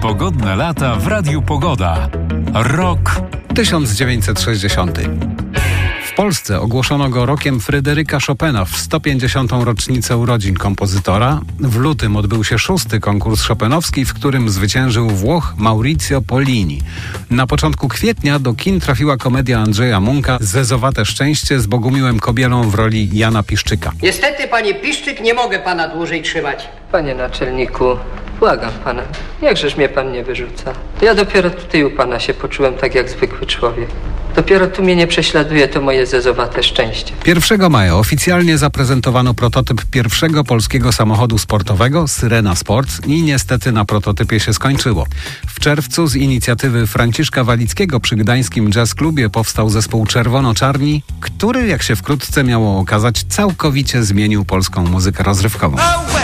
Pogodne lata w Radiu Pogoda. Rok 1960. W Polsce ogłoszono go rokiem Fryderyka Chopina w 150. rocznicę urodzin kompozytora. W lutym odbył się 6. konkurs chopinowski, w którym zwyciężył Włoch Maurizio Pollini. Na początku kwietnia do kin trafiła komedia Andrzeja Munka Zezowate szczęście z Bogumiłem Kobielą w roli Jana Piszczyka. Niestety, panie Piszczyk, nie mogę pana dłużej trzymać. Panie naczelniku, błagam pana, jakżeż mnie pan nie wyrzuca? Ja dopiero tutaj u pana się poczułem tak jak zwykły człowiek. Dopiero tu mnie nie prześladuje to moje zezowate szczęście. 1 maja oficjalnie zaprezentowano prototyp pierwszego polskiego samochodu sportowego Syrena Sports i niestety na prototypie się skończyło. W czerwcu z inicjatywy Franciszka Walickiego przy gdańskim Jazz Clubie powstał zespół Czerwono-Czarni, który, jak się wkrótce miało okazać, całkowicie zmienił polską muzykę rozrywkową.